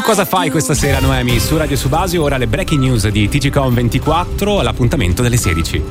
Cosa fai questa sera, Noemi? Su Radio Subasio, ora le breaking news di TGcom 24 all'appuntamento delle 16.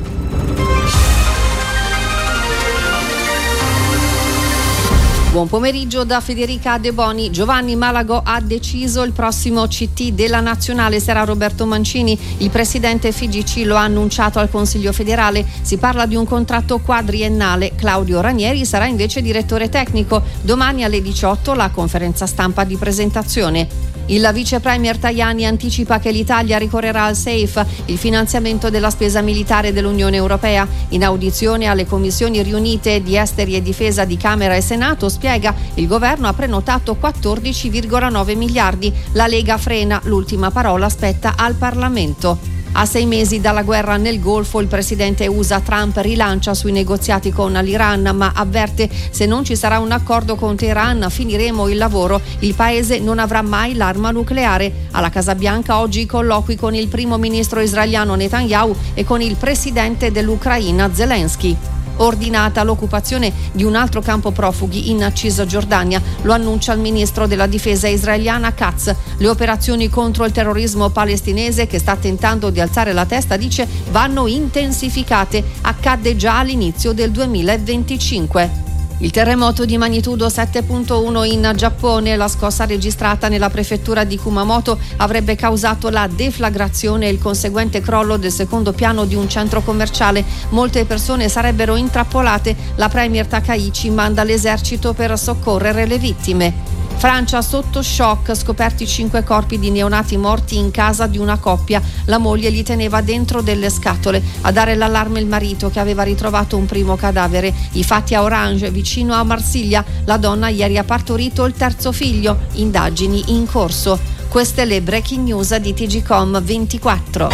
Buon pomeriggio da Federica De Boni. Giovanni Malagò ha deciso il prossimo CT della Nazionale sarà Roberto Mancini. Il presidente FIGC lo ha annunciato al Consiglio federale. Si parla di un contratto quadriennale. Claudio Ranieri sarà invece direttore tecnico. Domani alle 18 la conferenza stampa di presentazione. Il vice premier Tajani anticipa che l'Italia ricorrerà al SAFE, il finanziamento della spesa militare dell'Unione Europea. In audizione alle commissioni riunite di Esteri e Difesa di Camera e Senato spiega il governo ha prenotato 14,9 miliardi. La Lega frena, l'ultima parola spetta al Parlamento. A 6 mesi dalla guerra nel Golfo, il presidente USA Trump rilancia sui negoziati con l'Iran, ma avverte se non ci sarà un accordo con Teheran finiremo il lavoro. Il paese non avrà mai l'arma nucleare. Alla Casa Bianca oggi i colloqui con il primo ministro israeliano Netanyahu e con il presidente dell'Ucraina Zelensky. Ordinata l'occupazione di un altro campo profughi in Cisgiordania, lo annuncia il ministro della difesa israeliana Katz. Le operazioni contro il terrorismo palestinese, che sta tentando di alzare la testa, dice vanno intensificate. Accadde già all'inizio del 2025. Il terremoto di magnitudo 7.1 in Giappone, la scossa registrata nella prefettura di Kumamoto, avrebbe causato la deflagrazione e il conseguente crollo del secondo piano di un centro commerciale. Molte persone sarebbero intrappolate. La premier Takaichi manda l'esercito per soccorrere le vittime. Francia sotto shock, scoperti 5 corpi di neonati morti in casa di una coppia. La moglie li teneva dentro delle scatole. A dare l'allarme il marito, che aveva ritrovato un primo cadavere. I fatti a Orange, vicino a Marsiglia. La donna ieri ha partorito il terzo figlio. Indagini in corso. Queste le breaking news di TGcom 24.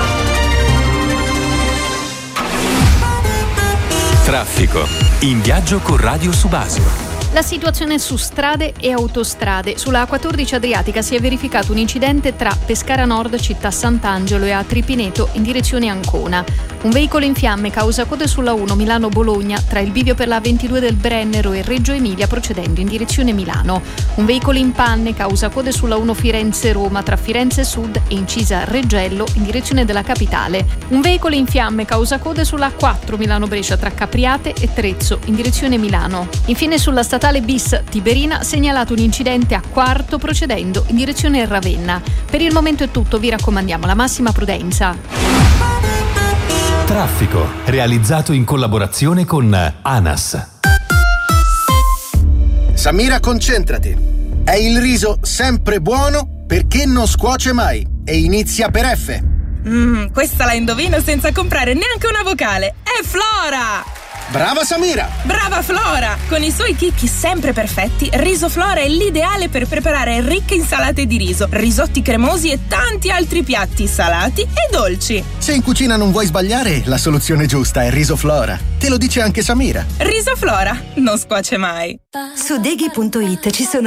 Traffico. In viaggio con Radio Subasio. La situazione su strade e autostrade. Sulla A14 Adriatica si è verificato un incidente tra Pescara Nord, città Sant'Angelo, e a Tripineto in direzione Ancona. Un veicolo in fiamme causa code sulla 1 Milano-Bologna tra il bivio per la 22 del Brennero e Reggio Emilia procedendo in direzione Milano. Un veicolo in panne causa code sulla 1 Firenze-Roma tra Firenze Sud e Incisa Reggello in direzione della capitale. Un veicolo in fiamme causa code sulla 4 Milano-Brescia tra Capriate e Trezzo in direzione Milano. Infine sulla statale bis Tiberina segnalato un incidente a Quarto procedendo in direzione Ravenna. Per il momento è tutto, vi raccomandiamo la massima prudenza. Traffico, realizzato in collaborazione con ANAS. Samira, concentrati. È il riso sempre buono perché non scuoce mai e inizia per F. Questa la indovino senza comprare neanche una vocale. È Flora! Brava Samira! Brava Flora! Con i suoi chicchi sempre perfetti, Riso Flora è l'ideale per preparare ricche insalate di riso, risotti cremosi e tanti altri piatti salati e dolci. Se in cucina non vuoi sbagliare, la soluzione giusta è Riso Flora. Te lo dice anche Samira. Riso Flora non scuoce mai. Su Deghi.it ci sono